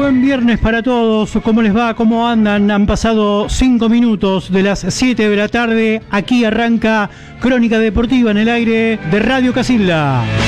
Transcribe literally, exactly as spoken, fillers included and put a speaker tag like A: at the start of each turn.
A: buen viernes para todos. ¿Cómo les va? ¿Cómo andan? Han pasado cinco minutos de las siete de la tarde. Aquí arranca Crónica Deportiva en el aire de Radio Casilda.